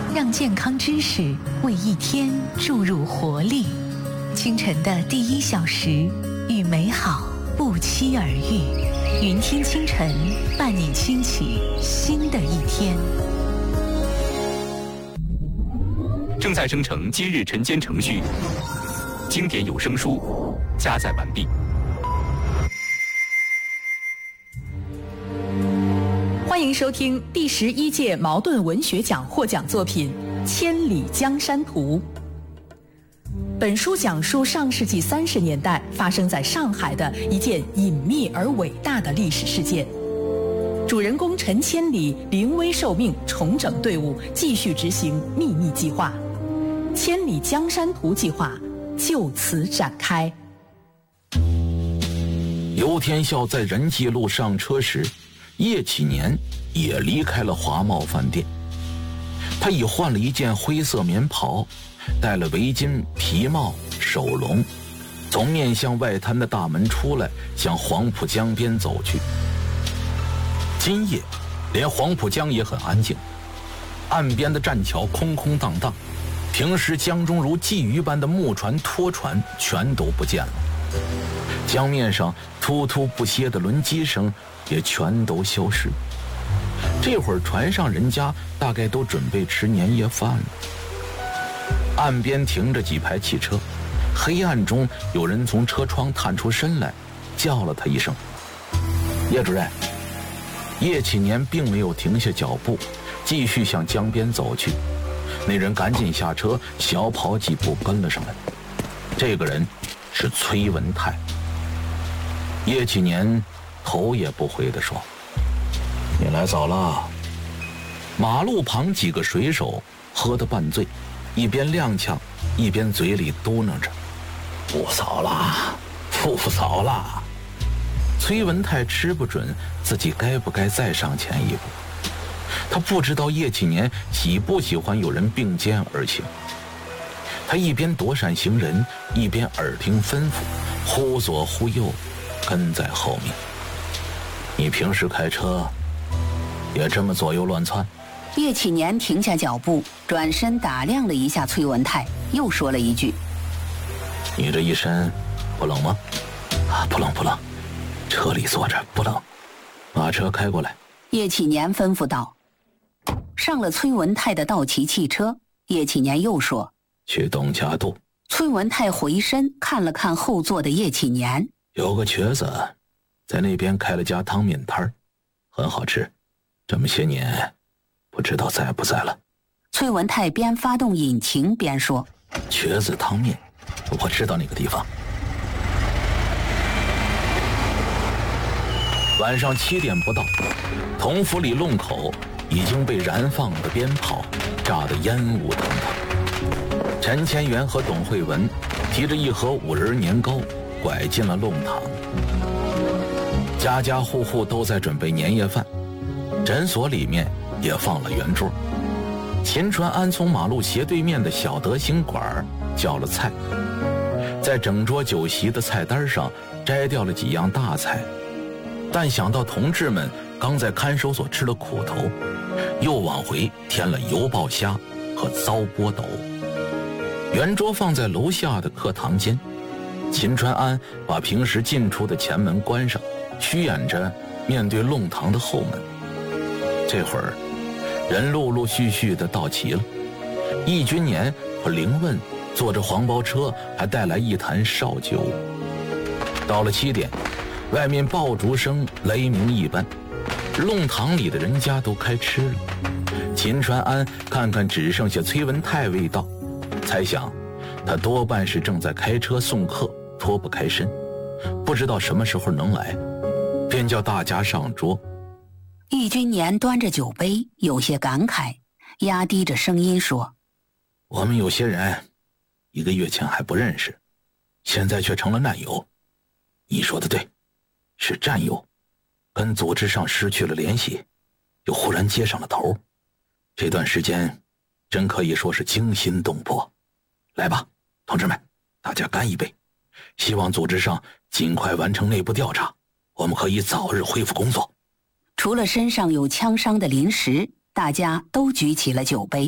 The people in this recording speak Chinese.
让健康知识为一天注入活力。清晨的第1小时，与美好不期而遇。云听清晨，伴你轻启新的一天。 正在生成今日晨间程序，经典有声书加载完毕。 欢迎收听第11届茅盾文学奖获奖作品《千里江山图》。本书讲述上世纪30年代发生在上海的一件隐秘而伟大的历史事件。主人公陈千里临危受命，重整队伍，继续执行秘密计划。千里江山图计划就此展开。 游天笑在仁济路上车时，叶启年也离开了华茂饭店。他已换了一件灰色棉袍，戴了围巾、皮帽、手笼，从面向外滩的大门出来，向黄浦江边走去。今夜连黄浦江也很安静，岸边的栈桥空空荡荡，平时江中如鲫鱼般的木船、拖船全都不见了，江面上突突不歇的轮机声也全都消失。这会儿船上人家大概都准备吃年夜饭了。岸边停着几排汽车，黑暗中有人从车窗探出身来，叫了他一声：“叶主任。”叶启年并没有停下脚步，继续向江边走去。那人赶紧下车，小跑几步跟了上来。这个人是崔文泰。叶启年头也不回地说：“你来早了。”马路旁几个水手喝得半醉，一边踉跄一边嘴里嘟囔着：“不早了，不早了。”崔文泰吃不准自己该不该再上前一步。他不知道叶启年喜不喜欢有人并肩而行。他一边躲闪行人，一边耳听吩咐，忽左忽右跟在后面。你平时开车也这么左右乱窜？ 叶启年停下脚步，转身打量了一下崔文泰，又说了一句：“ 你这一身不冷吗？”“不冷不冷，车里坐着不冷。”“把车开过来。” 叶启年吩咐道。上了崔文泰的道奇汽车，叶启年又说：“ 去东家渡。” 崔文泰回身看了看后座的叶启年， 有个瘸子在那边开了家汤面摊，很好吃，这么些年不知道在不在了。 崔文泰边发动引擎边说：“ 瘸子汤面，我知道那个地方。”晚上7点不到，同福里弄口已经被燃放的鞭炮炸得烟雾腾腾。陈千元和董慧文提着一盒5仁年糕拐进了弄堂。家家户户都在准备年夜饭，诊所里面也放了圆桌。秦传安从马路斜对面的小德兴馆叫了菜，在整桌酒席的菜单上摘掉了几样大菜，但想到同志们刚在看守所吃了苦头，又往回添了油爆虾和糟波斗。圆桌放在楼下的课堂间，秦传安把平时进出的前门关上，虚掩着面对弄堂的后门。这会儿人陆陆续续的到齐了，易君年和凌问坐着黄包车，还带来一坛绍酒。到了7点，外面爆竹声雷鸣一般，弄堂里的人家都开吃了。秦传安看看只剩下崔文泰未到，猜想他多半是正在开车送客，脱不开身，不知道什么时候能来，便叫大家上桌。 易君年端着酒杯，有些感慨，压低着声音说：“ 我们有些人1个月前还不认识，现在却成了难友。你说的对，是战友，跟组织上失去了联系，又忽然接上了头。这段时间真可以说是惊心动魄。来吧，同志们，大家干一杯，希望组织上尽快完成内部调查，我们可以早日恢复工作。”除了身上有枪伤的林石，大家都举起了酒杯。